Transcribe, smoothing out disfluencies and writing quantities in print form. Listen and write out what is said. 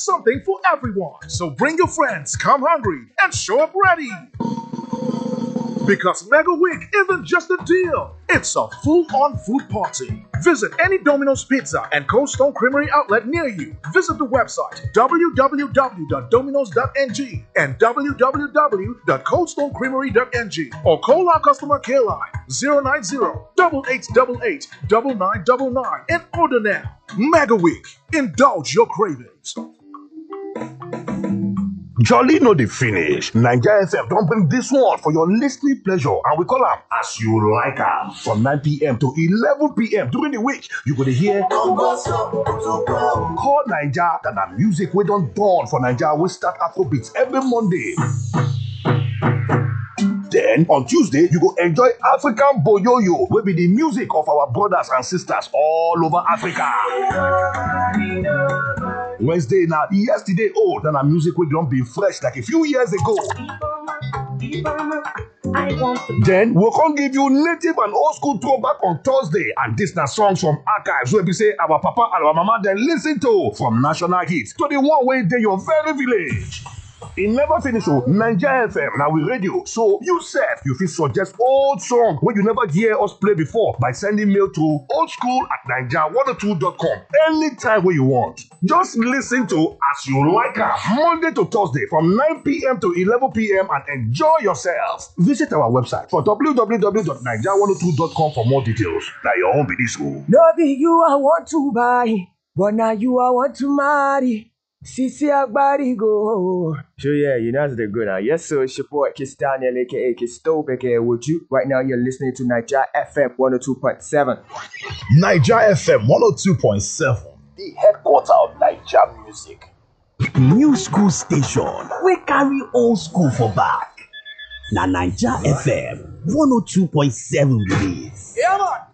something for everyone. So bring your friends, come hungry, and show up ready. Because Mega Week isn't just a deal, it's a full-on food party. Visit any Domino's Pizza and Cold Stone Creamery outlet near you. Visit the website www.dominos.ng and www.coldstonecreamery.ng or call our customer care line 090-8888-9999 and order now. Mega Week. Indulge your cravings. Jolly no dey finish. Naija FM don bring this one for your listening pleasure and we call am As You Like Am. From 9 p.m. to 11 p.m. during the week, you go dey hear Call Naija, that na music wey don dawn for Naija wey start Afrobeats every Monday. Then, on Tuesday, you go enjoy African Boyoyo, wey be the music of our brothers and sisters all over Africa. Wednesday na yesterday old and our music wey don be fresh like a few years ago. Then we'll come give you native and old school throwback on Thursday, and this na songs from archives wey be say our papa and our mama dem listen to, from national hits to the one wey dey your very village. E never finish o. Naija FM na we radio, so you sef you fit suggest old song wey you never hear us play before by sending mail to oldschool@naija102.com anytime wey you want. Just listen to As You Like Am Monday to Thursday from 9 p.m. to 11 p.m. and enjoy yourself. Visit our website for www.naija102.com for more details. Na your own be this o. No be you I want to buy, but now you I want to marry. Sisi Agbari go. Sure, yeah, you know they're good now. Yes, sir, it's your boy Kiss Daniel, aka Kiss Stobe, aka Would You. Right now, you're listening to Naija FM 102.7. Naija FM 102.7, the headquarters of Naija music. New school station, we carry old school for back. Na Naija FM 102.7 release. Yeah, man.